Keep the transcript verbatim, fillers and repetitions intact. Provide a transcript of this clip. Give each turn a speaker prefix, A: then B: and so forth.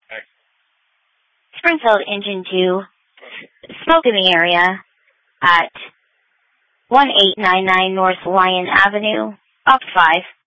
A: Springfield Engine two, smoke in the area at one eight nine nine North Lyon Avenue, Box five.